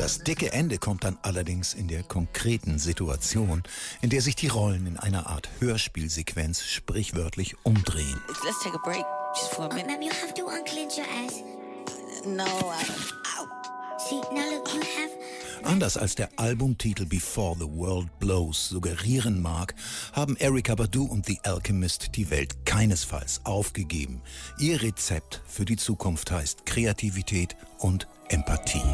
Das dicke Ende kommt dann allerdings in der konkreten Situation, in der sich die Rollen in einer Art Hörspielsequenz sprichwörtlich umdrehen. Let's take a break just for a minute. Ma'am, you have to unclench your ass. No, I don't. See, now look, you have... Anders als der Albumtitel Before the World Blows suggerieren mag, haben Erykah Badu und The Alchemist die Welt keinesfalls aufgegeben. Ihr Rezept für die Zukunft heißt Kreativität und Empathie.